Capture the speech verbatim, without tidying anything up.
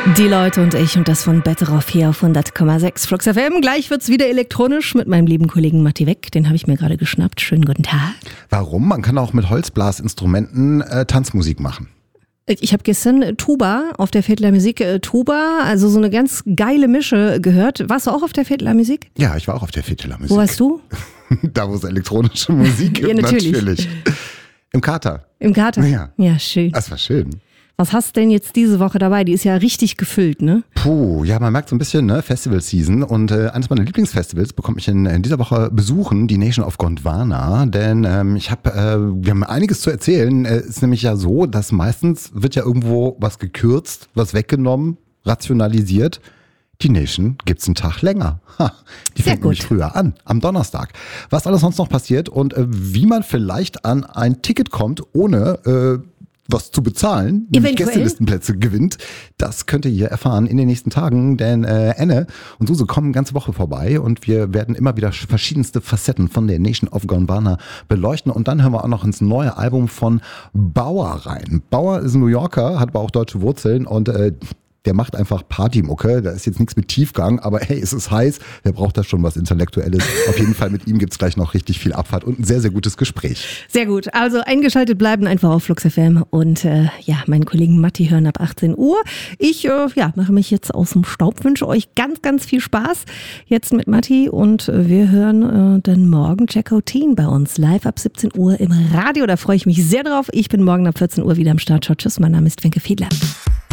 Die Leute und ich und das von Better Off hier auf hundert Komma sechs Flux F M. Gleich wird's wieder elektronisch mit meinem lieben Kollegen Matti Weck. Den habe ich mir gerade geschnappt. Schönen guten Tag. Warum? Man kann auch mit Holzblasinstrumenten äh, Tanzmusik machen. Ich habe gestern Tuba auf der Vettler Musik, äh, Tuba, also so eine ganz geile Mische gehört. Warst du auch auf der Vettler Musik? Ja, ich war auch auf der Vettler Musik. Wo warst du? Da, wo es elektronische Musik gibt, ja, natürlich. natürlich. Im Kater. Im Kater? Ja. Ja, schön. Das war schön. Was hast du denn jetzt diese Woche dabei? Die ist ja richtig gefüllt, ne? Puh, ja, man merkt so ein bisschen, ne, Festival-Season. Und äh, eines meiner Lieblingsfestivals bekomme ich in, in dieser Woche besuchen, die Nation of Gondwana. Denn ähm, ich habe, äh, wir haben einiges zu erzählen. Es äh, ist nämlich ja so, dass meistens wird ja irgendwo was gekürzt, was weggenommen, rationalisiert. Die Nation gibt's einen Tag länger. Ha, die Sehr fängt gut. nämlich früher an, am Donnerstag. Was alles sonst noch passiert und äh, wie man vielleicht an ein Ticket kommt, ohne äh, was zu bezahlen, nämlich Eventuell. Gästelistenplätze gewinnt, das könnt ihr hier erfahren in den nächsten Tagen, denn äh, Anne und Suse kommen ganze Woche vorbei und wir werden immer wieder verschiedenste Facetten von der Nation of Gondwana beleuchten und dann hören wir auch noch ins neue Album von Bauer rein. Bauer ist ein New Yorker, hat aber auch deutsche Wurzeln und äh, der macht einfach Partymucke, da ist jetzt nichts mit Tiefgang, aber hey, es ist heiß, wer braucht da schon was Intellektuelles? Auf jeden Fall mit ihm gibt's gleich noch richtig viel Abfahrt und ein sehr, sehr gutes Gespräch. Sehr gut. Also eingeschaltet bleiben einfach auf Flux F M und äh, ja, meinen Kollegen Matti hören ab achtzehn Uhr. Ich äh, ja, mache mich jetzt aus dem Staub, wünsche euch ganz, ganz viel Spaß jetzt mit Matti und äh, wir hören äh, dann morgen Jacko Teen bei uns live ab siebzehn Uhr im Radio. Da freue ich mich sehr drauf. Ich bin morgen ab vierzehn Uhr wieder am Start. Tschüss, mein Name ist Wenke Fiedler.